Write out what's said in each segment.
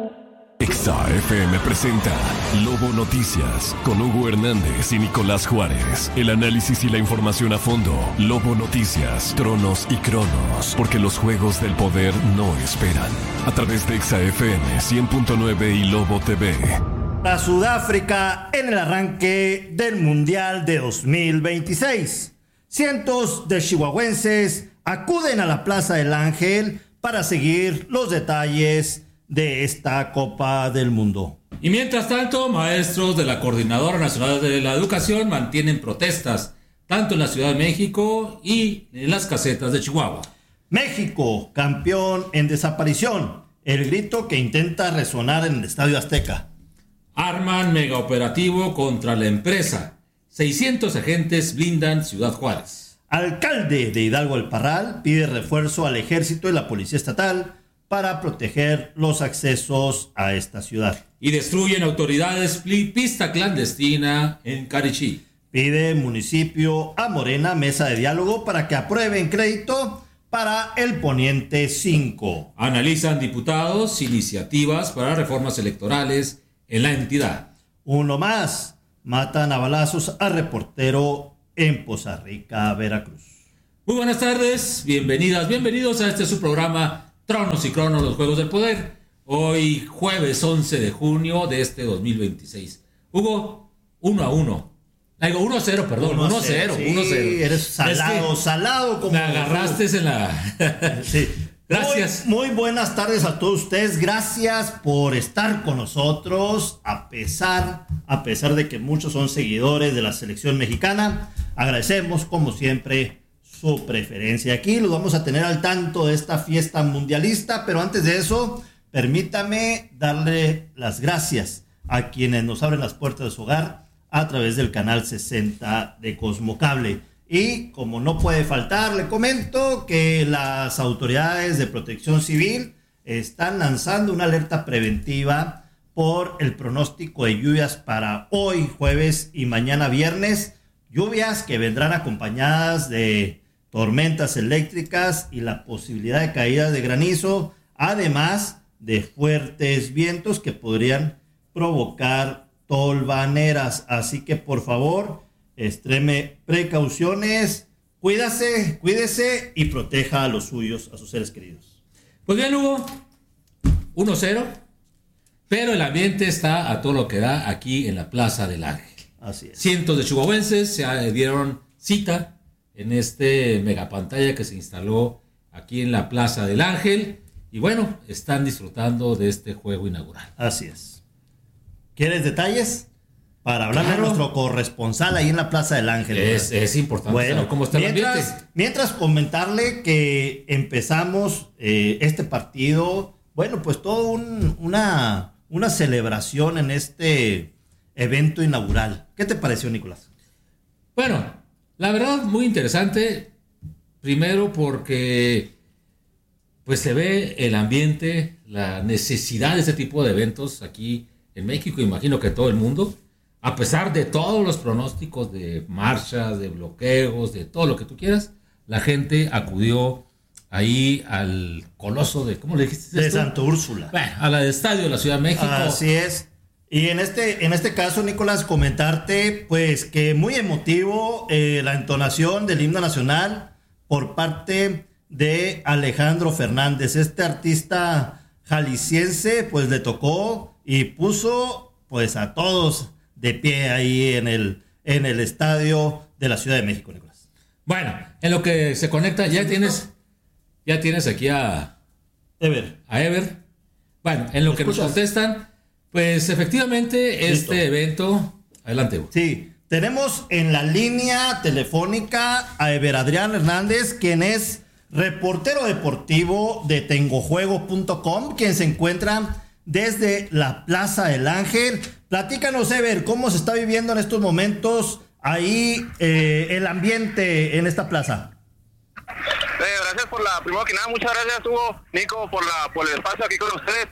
Exa FM presenta Lobo Noticias con Hugo Hernández y Nicolás Juárez. El análisis y la información a fondo. Lobo Noticias, Tronos y Cronos. Porque los juegos del poder no esperan. A través de Exa FM 100.9 y Lobo TV. A Sudáfrica en el arranque del Mundial de 2026. Cientos de chihuahuenses acuden a la Plaza del Ángel para seguir los detalles de esta Copa del Mundo. Y mientras tanto, maestros de la Coordinadora Nacional de la Educación mantienen protestas, tanto en la Ciudad de México y en las casetas de Chihuahua. México, campeón en desaparición. El grito que intenta resonar en el Estadio Azteca. Arman megaoperativo contra la empresa. 600 agentes blindan Ciudad Juárez. Alcalde de Hidalgo El Parral pide refuerzo al ejército y la policía estatal para proteger los accesos a esta ciudad. Y destruyen autoridades pista clandestina en Carichí. Pide municipio a Morena mesa de diálogo para que aprueben crédito para el Poniente 5. Analizan diputados iniciativas para reformas electorales en la entidad. Uno más. Matan a balazos a reportero en Poza Rica, Veracruz. Muy buenas tardes, bienvenidos a este su programa Tronos y Cronos, los Juegos del Poder. Hoy jueves 11 de junio de este 2026. Hugo, 1-1. Digo, 1-0, perdón, 1-0. Sí, eres salado como... Me agarraste en la... Sí. Gracias. Muy buenas tardes a todos ustedes. Gracias por estar con nosotros, a pesar de que muchos son seguidores de la selección mexicana. Agradecemos, como siempre, su preferencia. Aquí los vamos a tener al tanto de esta fiesta mundialista, pero antes de eso, permítame darle las gracias a quienes nos abren las puertas de su hogar a través del canal 60 de Cosmocable. Y como no puede faltar, le comento que las autoridades de protección civil están lanzando una alerta preventiva por el pronóstico de lluvias para hoy, jueves y mañana viernes. Lluvias que vendrán acompañadas de tormentas eléctricas y la posibilidad de caída de granizo, además de fuertes vientos que podrían provocar tolvaneras. Así que por favor, extreme precauciones, cuídese y proteja a los suyos, a sus seres queridos. Pues bien, Hugo, 1-0, pero el ambiente está a todo lo que da aquí en la Plaza del Ángel. Así es. Cientos de chihuahuenses se dieron cita en este megapantalla que se instaló aquí en la Plaza del Ángel y bueno, están disfrutando de este juego inaugural. Así es. ¿Quieres detalles? Para hablar de nuestro corresponsal ahí en la Plaza del Ángel. Es importante saber cómo está el ambiente. Mientras comentarle que empezamos este partido, bueno, pues todo una celebración en este evento inaugural. ¿Qué te pareció, Nicolás? Bueno, la verdad muy interesante. Primero porque pues se ve el ambiente, la necesidad de este tipo de eventos aquí en México, imagino que todo el mundo. A pesar de todos los pronósticos de marchas, de bloqueos, de todo lo que tú quieras, la gente acudió ahí al coloso de, ¿cómo le dijiste? De Santa Úrsula. Bueno, a la estadio de la Ciudad de México. Así es. Y en este caso, Nicolás, comentarte pues que muy emotivo la entonación del himno nacional por parte de Alejandro Fernández. Este artista jalisciense pues le tocó y puso pues a todos de pie ahí en el estadio de la Ciudad de México, Nicolás. Bueno, en lo que se conecta, ya tienes aquí a Ever. Bueno, en lo que nos contestan, pues efectivamente este evento, adelante. Sí, tenemos en la línea telefónica a Ever Adrián Hernández, quien es reportero deportivo de tengojuego.com, quien se encuentra desde la Plaza del Ángel. Platícanos, Ever, ¿cómo se está viviendo en estos momentos ahí el ambiente en esta plaza? Gracias primero que nada, muchas gracias, Hugo, Nico, por el espacio aquí con ustedes.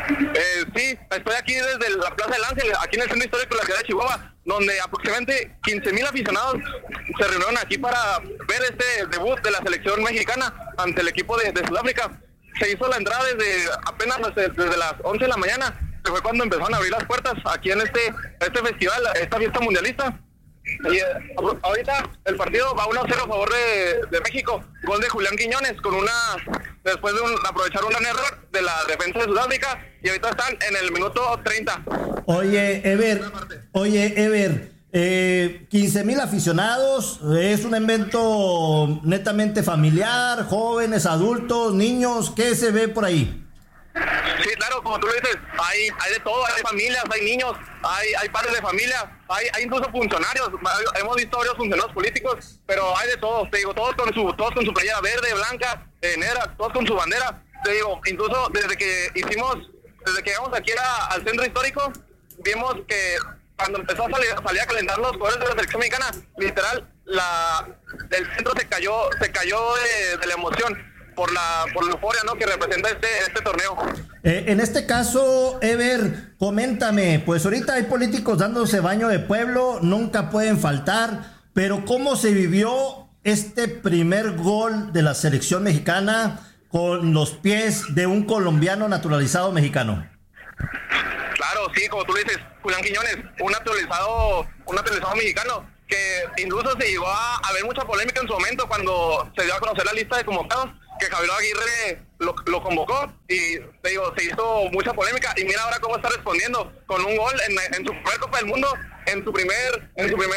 Sí, estoy aquí desde la Plaza del Ángel, aquí en el centro histórico de la ciudad de Chihuahua, donde aproximadamente 15,000 aficionados se reunieron aquí para ver este debut de la selección mexicana ante el equipo de Sudáfrica. se hizo la entrada desde las 11 de la mañana, que fue cuando empezaron a abrir las puertas aquí en este festival, esta fiesta mundialista. Y ahorita el partido va 1-0 a favor de México. Gol de Julián Quiñones después de aprovechar un gran error de la defensa de Sudáfrica, y ahorita están en el minuto 30. Oye, Ever, 15,000 aficionados, es un evento netamente familiar, jóvenes, adultos, niños, ¿qué se ve por ahí? Sí, claro, como tú lo dices, hay de todo, hay familias, hay niños, hay padres de familia, hay incluso funcionarios. Hemos visto varios funcionarios políticos, pero hay de todos, te digo, todos con su playera verde, blanca, negra, todos con su bandera. Te digo, incluso desde que llegamos aquí al centro histórico, vimos que cuando empezó a salir a calentar los jugadores de la selección mexicana, literal, el centro se cayó de la emoción por la euforia, ¿no?, que representa este torneo. En este caso, Ever, coméntame, pues ahorita hay políticos dándose baño de pueblo, nunca pueden faltar, pero ¿cómo se vivió este primer gol de la selección mexicana con los pies de un colombiano naturalizado mexicano? Claro, sí, como tú lo dices, Julián Quiñones, un naturalizado mexicano, que incluso se llegó a haber mucha polémica en su momento cuando se dio a conocer la lista de convocados, que Javier Aguirre lo convocó, y te digo, se hizo mucha polémica, y mira ahora cómo está respondiendo con un gol en su primer Copa del Mundo, en su primer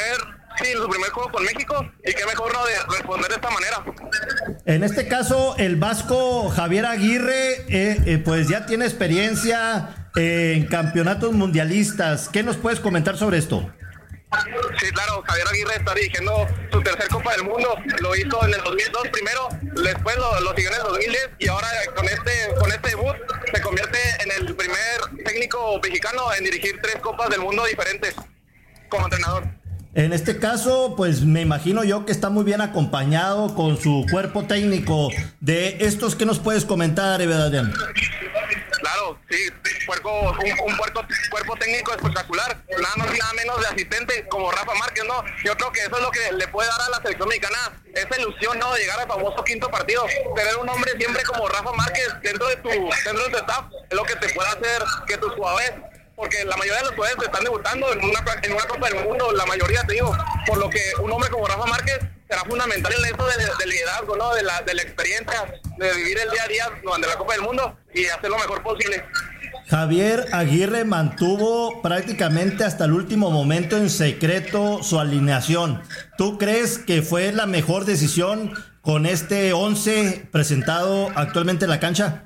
juego con México, y qué mejor no de responder de esta manera. En este caso, el vasco Javier Aguirre, pues ya tiene experiencia en campeonatos mundialistas. ¿Qué nos puedes comentar sobre esto? Sí, claro, Javier Aguirre está dirigiendo su tercer Copa del Mundo. Lo hizo en el 2002 primero, después lo siguió en el 2010, y ahora con este debut se convierte en el primer técnico mexicano en dirigir 3 Copas del Mundo diferentes como entrenador. En este caso, pues me imagino yo que está muy bien acompañado con su cuerpo técnico. De estos, ¿qué nos puedes comentar, Adrián? Claro, sí, un cuerpo técnico espectacular, nada más y nada menos de asistente como Rafa Márquez, ¿no? Yo creo que eso es lo que le puede dar a la selección mexicana, esa ilusión, ¿no?, de llegar al famoso quinto partido. Tener un hombre siempre como Rafa Márquez dentro de tu staff es lo que te puede hacer que tus jugadores, porque la mayoría de los jugadores están debutando en una Copa del Mundo, la mayoría, te digo, por lo que un hombre como Rafa Márquez será fundamental en esto de liderazgo, ¿no?, de la experiencia, de vivir el día a día durante la Copa del Mundo y hacer lo mejor posible. Javier Aguirre mantuvo prácticamente hasta el último momento en secreto su alineación. ¿Tú crees que fue la mejor decisión con este 11 presentado actualmente en la cancha?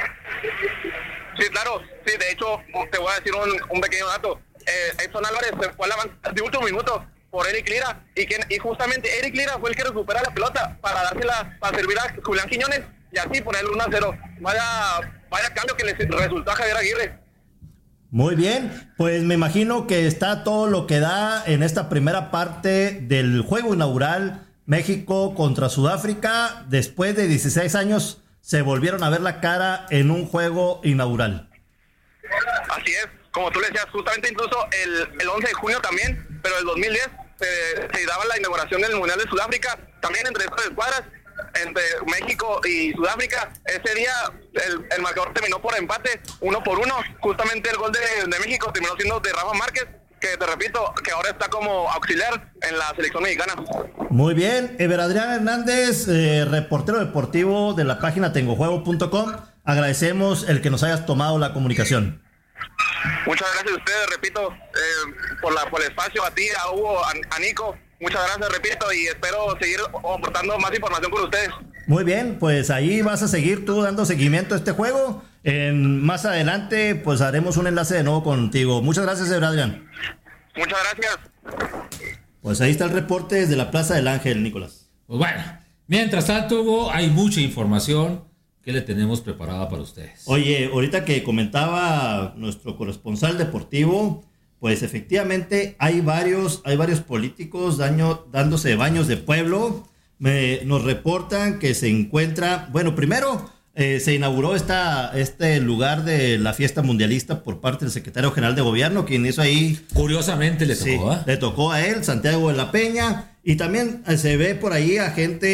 Sí, claro. Sí, de hecho, te voy a decir un pequeño dato. Edson Álvarez se fue a la banca de último minuto por Eric Lira, y justamente Eric Lira fue el que recupera la pelota para servir a Julián Quiñones y así ponerle 1-0. Vaya cambio que le resultó a Javier Aguirre. Muy bien, pues me imagino que está todo lo que da en esta primera parte del juego inaugural, México contra Sudáfrica. Después de 16 años se volvieron a ver la cara en un juego inaugural. Así es, como tú le decías, justamente incluso el 11 de junio también, pero el 2010 se daba la inauguración del Mundial de Sudáfrica, también entre estas escuadras, entre México y Sudáfrica. Ese día el marcador terminó por empate, 1-1, justamente el gol de México terminó siendo de Rafa Márquez, que te repito, que ahora está como auxiliar en la selección mexicana. Muy bien, Ever Adrián Hernández, reportero deportivo de la página tengojuego.com, agradecemos el que nos hayas tomado la comunicación. Muchas gracias a ustedes, repito, por el espacio, a ti, a Hugo, a Nico, muchas gracias, repito, y espero seguir aportando más información con ustedes. Muy bien, pues ahí vas a seguir tú dando seguimiento a este juego. Más adelante, pues haremos un enlace de nuevo contigo. Muchas gracias, Adrián. Muchas gracias. Pues ahí está el reporte desde la Plaza del Ángel, Nicolás. Pues bueno, mientras tanto, Hugo, hay mucha información que le tenemos preparada para ustedes. Oye, ahorita que comentaba nuestro corresponsal deportivo, pues efectivamente hay varios políticos dándose baños de pueblo. Nos reportan que se encuentra, bueno, primero se inauguró este lugar de la fiesta mundialista por parte del secretario general de gobierno, quien hizo ahí. Curiosamente le tocó, le tocó a él, Santiago de la Peña, y también se ve por ahí a gente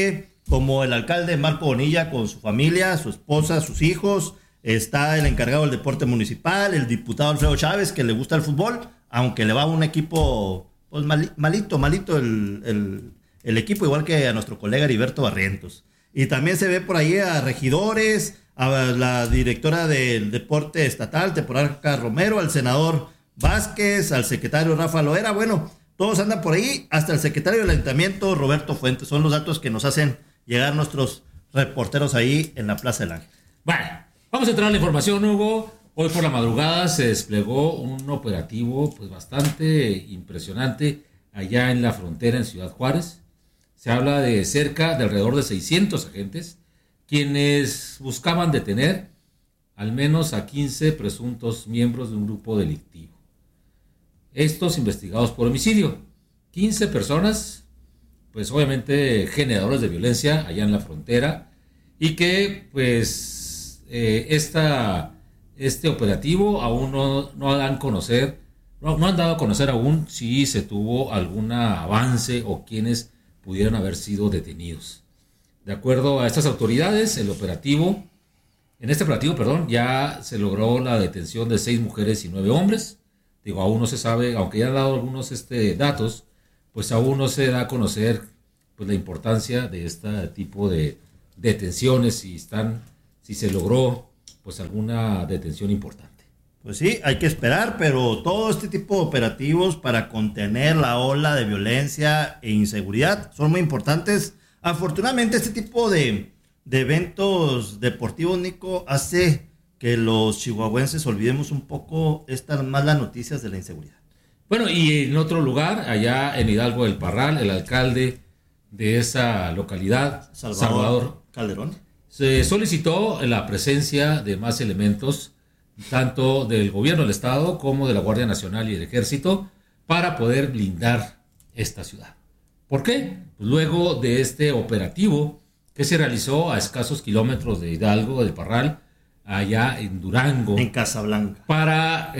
como el alcalde Marco Bonilla con su familia, su esposa, sus hijos. Está el encargado del deporte municipal, el diputado Alfredo Chávez, que le gusta el fútbol, aunque le va a un equipo pues malito el equipo, igual que a nuestro colega Heriberto Barrientos. Y también se ve por ahí a regidores, a la directora del deporte estatal, Teporaca Romero, al senador Vázquez, al secretario Rafa Loera. Bueno, todos andan por ahí, hasta el secretario del ayuntamiento, Roberto Fuentes. Son los datos que nos hacen llegar nuestros reporteros ahí en la Plaza del Ángel. Bueno, vamos a entrar a la información, Hugo. Hoy por la madrugada se desplegó un operativo pues bastante impresionante allá en la frontera en Ciudad Juárez. Se habla de alrededor de 600 agentes, quienes buscaban detener al menos a 15 presuntos miembros de un grupo delictivo. Estos investigados por homicidio. 15 personas, pues obviamente generadores de violencia allá en la frontera, y que pues este operativo aún no han dado a conocer aún si se tuvo algún avance o quiénes pudieran haber sido detenidos. De acuerdo a estas autoridades, en este operativo, ya se logró la detención de 6 mujeres y 9 hombres. Digo, aún no se sabe, aunque ya han dado algunos datos, pues aún no se da a conocer pues la importancia de este tipo de detenciones, si se logró pues alguna detención importante. Pues sí, hay que esperar, pero todo este tipo de operativos para contener la ola de violencia e inseguridad son muy importantes. Afortunadamente, este tipo de eventos deportivos, Nico, hace que los chihuahuenses olvidemos un poco estas malas noticias de la inseguridad. Bueno, y en otro lugar, allá en Hidalgo del Parral, el alcalde de esa localidad, Salvador Calderón, se solicitó la presencia de más elementos, tanto del gobierno del estado como de la Guardia Nacional y el Ejército, para poder blindar esta ciudad. ¿Por qué? Pues luego de este operativo que se realizó a escasos kilómetros de Hidalgo del Parral, allá en Durango, en Casablanca, para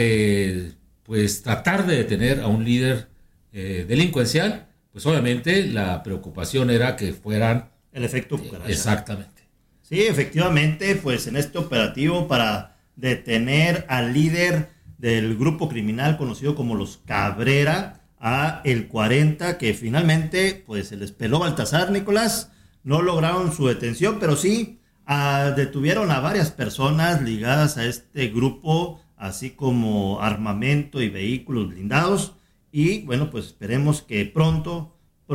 pues tratar de detener a un líder delincuencial. Pues obviamente la preocupación era que fueran el efecto cucaracha. Exactamente. Sí, efectivamente, pues en este operativo para detener al líder del grupo criminal conocido como los Cabrera, a el 40, que finalmente pues se les peló Baltasar, Nicolás. No lograron su detención, pero sí detuvieron a varias personas ligadas a este grupo, así como armamento y vehículos blindados. Y bueno, pues esperemos que pronto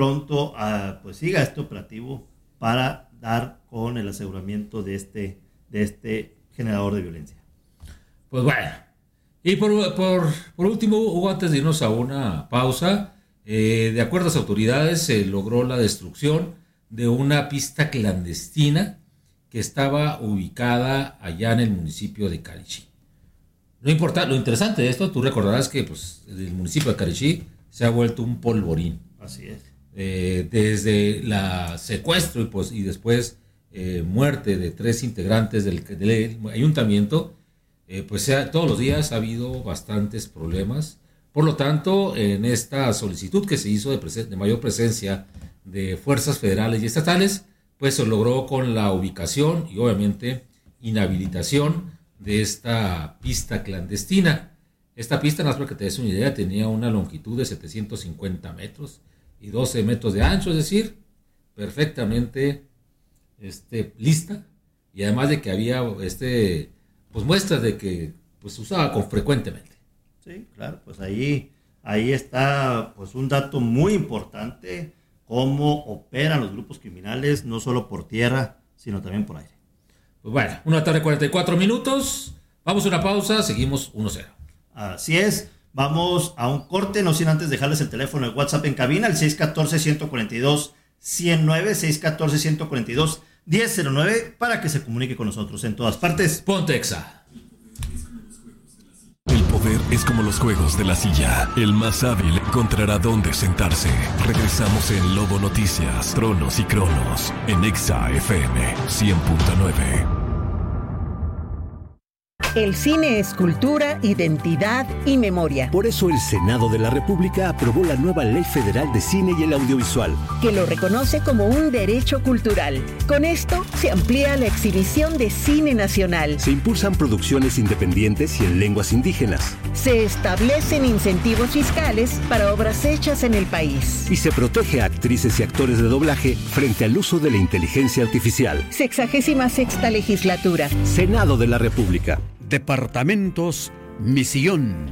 pues siga este operativo para dar con el aseguramiento de este generador de violencia. Pues bueno, y por último, Hugo, antes de irnos a una pausa, de acuerdo a las autoridades, se logró la destrucción de una pista clandestina que estaba ubicada allá en el municipio de Carichí. Lo interesante de esto, tú recordarás que pues, el municipio de Carichí se ha vuelto un polvorín. Así es. Desde la secuestro y después muerte de 3 integrantes del ayuntamiento, pues todos los días ha habido bastantes problemas. Por lo tanto, en esta solicitud que se hizo de mayor presencia de fuerzas federales y estatales, pues se logró con la ubicación y obviamente inhabilitación de esta pista clandestina. Esta pista, nada más para que te des una idea, tenía una longitud de 750 metros y 12 metros de ancho, es decir, perfectamente lista, y además de que había pues muestras de que pues usaba frecuentemente. Sí, claro, pues ahí está pues un dato muy importante, cómo operan los grupos criminales, no solo por tierra, sino también por aire. Pues bueno, 1:44, vamos a una pausa, seguimos 1-0. Así es, vamos a un corte, no sin antes dejarles el teléfono de WhatsApp en cabina, el 614-142-109, 614-142-1009, para que se comunique con nosotros en todas partes. Ponte Exa. El poder es como los juegos de la silla. El más hábil encontrará dónde sentarse. Regresamos en Lobo Noticias, Tronos y Cronos, en Exa FM 100.9. El cine es cultura, identidad y memoria. Por eso el Senado de la República aprobó la nueva Ley Federal de Cine y el Audiovisual, que lo reconoce como un derecho cultural. Con esto se amplía la exhibición de cine nacional. Se impulsan producciones independientes y en lenguas indígenas. Se establecen incentivos fiscales para obras hechas en el país. Y se protege a actrices y actores de doblaje frente al uso de la inteligencia artificial. 66ª legislatura. Senado de la República. Departamentos Misión.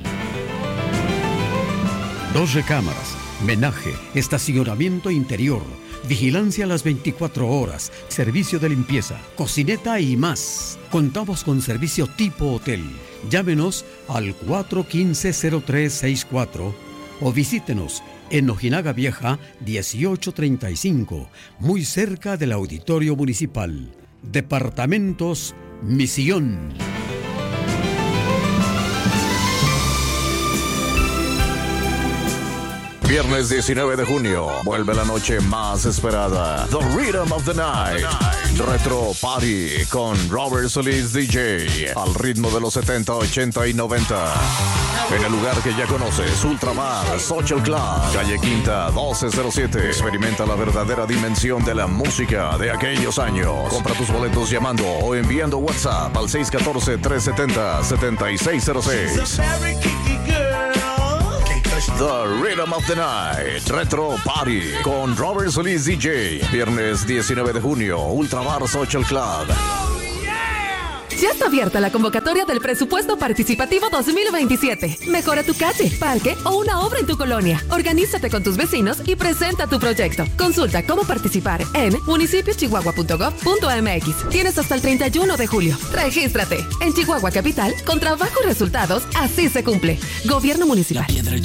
2 recámaras, menaje, estacionamiento interior, vigilancia a las 24 horas, servicio de limpieza, cocineta y más. Contamos con servicio tipo hotel. Llámenos al 415-0364 o visítenos en Ojinaga Vieja 1835, muy cerca del Auditorio Municipal. Departamentos Misión. Viernes 19 de junio, vuelve la noche más esperada, The Rhythm of the Night, Retro Party con Robert Solís DJ, al ritmo de los 70, 80 y 90. En el lugar que ya conoces, Ultramar Social Club, calle Quinta 1207. Experimenta la verdadera dimensión de la música de aquellos años. Compra tus boletos llamando o enviando WhatsApp al 614-370-7606. The Rhythm of the Night, Retro Party con Robert Solís DJ. Viernes 19 de junio, Ultramar Social Club. Ya está abierta la convocatoria del Presupuesto Participativo 2027. Mejora tu calle, parque o una obra en tu colonia. Organízate con tus vecinos y presenta tu proyecto. Consulta cómo participar en municipiochihuahua.gov.mx. Tienes hasta el 31 de julio. Regístrate. En Chihuahua Capital, con trabajo y resultados, así se cumple. Gobierno Municipal.